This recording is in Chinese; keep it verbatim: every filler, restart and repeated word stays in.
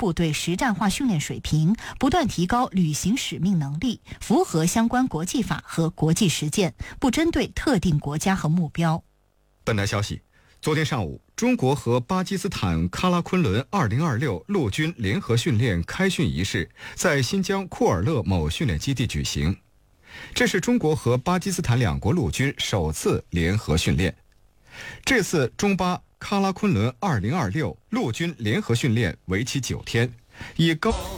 部队实战化训练水平，不断提高履行使命能力，符合相关国际法和国际实践，不针对特定国家和目标。 本台消息，昨天上午，中国和巴基斯坦喀拉昆仑二零二六陆军联合训练开训仪式在新疆库尔勒某训练基地举行。这是中国和巴基斯坦两国陆军首次联合训练。这次中巴喀拉昆仑二零二六陆军联合训练为期九天，以高